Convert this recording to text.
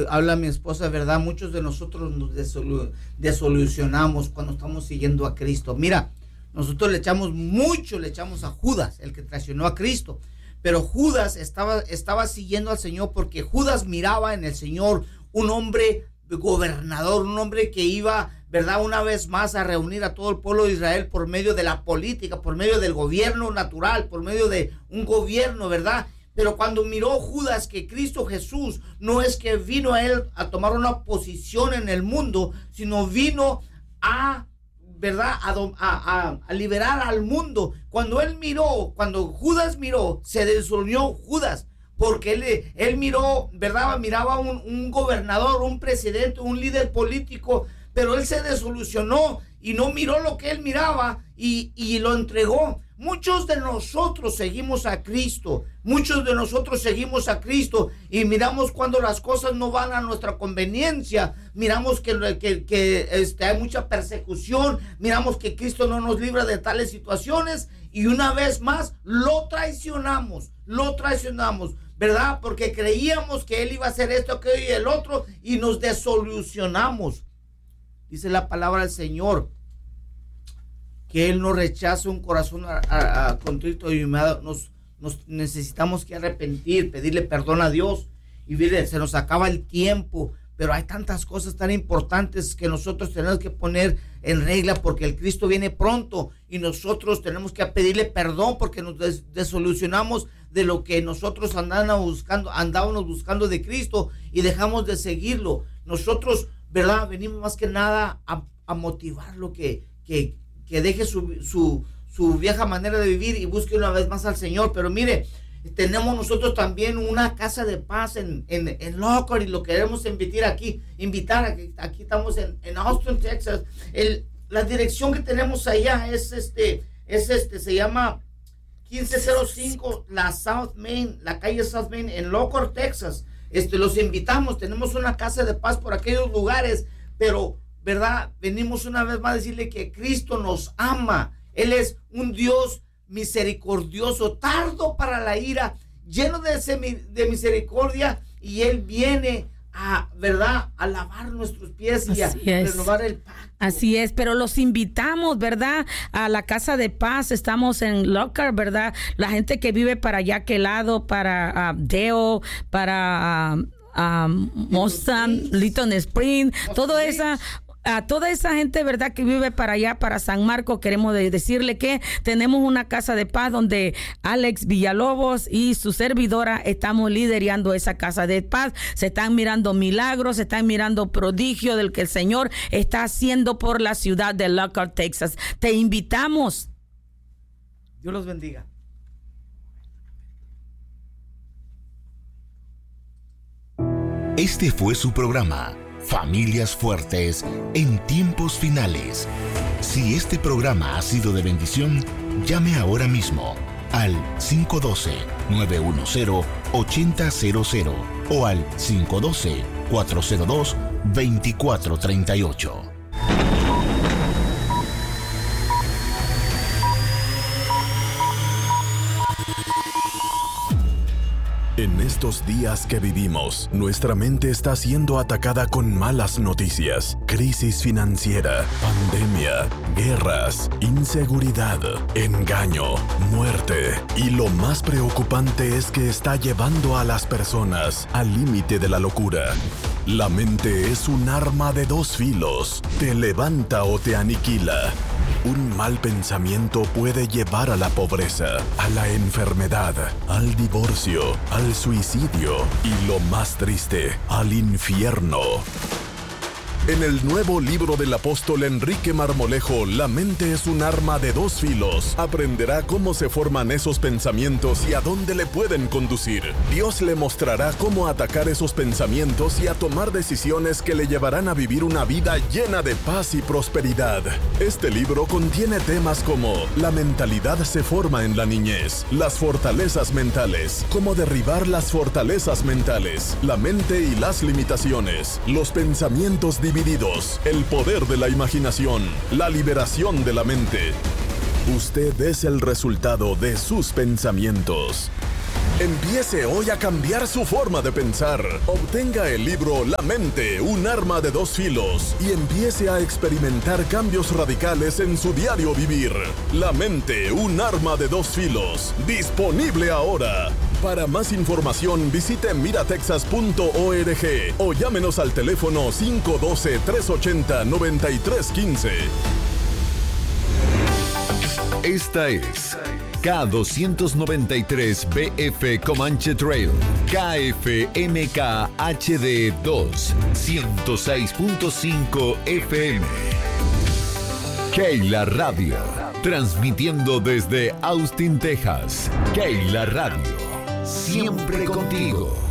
habla mi esposa, ¿verdad? Muchos de nosotros nos desolucionamos cuando estamos siguiendo a Cristo. Mira, nosotros le echamos a Judas, el que traicionó a Cristo. Pero Judas estaba siguiendo al Señor porque Judas miraba en el Señor un hombre gobernador, un hombre que iba, ¿verdad?, una vez más a reunir a todo el pueblo de Israel por medio de la política, por medio del gobierno natural, por medio de un gobierno, ¿verdad? Pero cuando miró Judas que Cristo Jesús no es que vino a él a tomar una posición en el mundo, sino vino a, ¿verdad?, a liberar al mundo. Cuando Judas miró, se desunió Judas, porque él miró, ¿verdad?, miraba un gobernador, un presidente, un líder político, pero él se desolucionó y no miró lo que él miraba y lo entregó. Muchos de nosotros seguimos a Cristo, y miramos cuando las cosas no van a nuestra conveniencia, miramos que hay mucha persecución, miramos que Cristo no nos libra de tales situaciones y una vez más lo traicionamos, ¿verdad? Porque creíamos que Él iba a hacer esto, aquello y el otro y nos desolucionamos. Dice la palabra del Señor que Él no rechaza un corazón contrito y humillado. Nos necesitamos que arrepentir, pedirle perdón a Dios. Y miren, se nos acaba el tiempo, pero hay tantas cosas tan importantes que nosotros tenemos que poner en regla porque el Cristo viene pronto y nosotros tenemos que pedirle perdón porque nos desolucionamos de lo que nosotros andábamos buscando de Cristo y dejamos de seguirlo. Nosotros, ¿verdad?, venimos más que nada a motivarlo que deje su vieja manera de vivir y busque una vez más al Señor. Pero mire, tenemos nosotros también una casa de paz en Lockhart y lo queremos invitar aquí estamos en Austin, Texas. La dirección que tenemos allá se llama 1505 la calle South Main en Lockhart, Texas. Los invitamos, tenemos una casa de paz por aquellos lugares, pero ¿verdad? Venimos una vez más a decirle que Cristo nos ama. Él es un Dios misericordioso, tardo para la ira, lleno de misericordia, y Él viene ¿verdad?, a lavar nuestros pies y a renovar el pacto. Así es, pero los invitamos, ¿verdad?, a la casa de paz. Estamos en Lockhart, ¿verdad? La gente que vive para allá, aquel lado, para Dale, para Mustang, Little Spring, toda esa gente, ¿verdad?, que vive para allá, para San Marcos, queremos decirle que tenemos una casa de paz donde Alex Villalobos y su servidora estamos liderando esa casa de paz. Se están mirando milagros, se están mirando prodigios del que el Señor está haciendo por la ciudad de Lockhart, Texas. Te invitamos. Dios los bendiga. Este fue su programa, Familias Fuertes en Tiempos Finales. Si este programa ha sido de bendición, llame ahora mismo al 512-910-8000 o al 512-402-2438. En estos días que vivimos, nuestra mente está siendo atacada con malas noticias, crisis financiera, pandemia, guerras, inseguridad, engaño, muerte. Y lo más preocupante es que está llevando a las personas al límite de la locura. La mente es un arma de dos filos, te levanta o te aniquila. Un mal pensamiento puede llevar a la pobreza, a la enfermedad, al divorcio, al suicidio y lo más triste, al infierno. En el nuevo libro del apóstol Enrique Marmolejo, La mente es un arma de dos filos, aprenderá cómo se forman esos pensamientos y a dónde le pueden conducir. Dios le mostrará cómo atacar esos pensamientos y a tomar decisiones que le llevarán a vivir una vida llena de paz y prosperidad. Este libro contiene temas como la mentalidad se forma en la niñez, las fortalezas mentales, cómo derribar las fortalezas mentales, la mente y las limitaciones, los pensamientos divididos, el poder de la imaginación, la liberación de la mente. Usted es el resultado de sus pensamientos. Empiece hoy a cambiar su forma de pensar. Obtenga el libro La mente, un arma de dos filos y empiece a experimentar cambios radicales en su diario vivir. La mente, un arma de dos filos. Disponible ahora. Para más información visite miratexas.org o llámenos al teléfono 512-380-9315. Esta es K293BF Comanche Trail, KFMK HD 2, 106.5 FM. Keila Radio, transmitiendo desde Austin, Texas. Keila Radio, siempre contigo.